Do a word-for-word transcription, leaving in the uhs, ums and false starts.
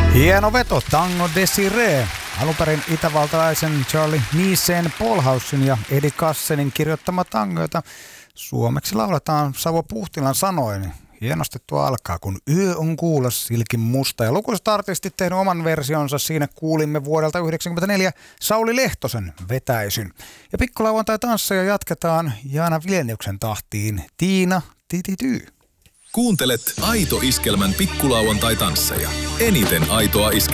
Hieno veto, Tango Desiree. Alunperin itävaltalaisen Charlie Niisen, Paul Housen ja Eddie Kassenin kirjoittama tango, jota suomeksi lauletaan Savo Puhtilan sanoin. Hienosti tuo alkaa, kun yö on kuulas silkin musta. Ja lukuiset artistit tehnyt oman versionsa. Siinä kuulimme vuodelta yhdeksänkymmentäneljä Sauli Lehtosen vetäisyn. Ja pikkulauantai-tansseja jatketaan Jaana Vileniuksen tahtiin. Tiina Titityy. Kuuntelet Aito Iskelmän pikkulauantai-tansseja. Eniten aitoa iskelmää.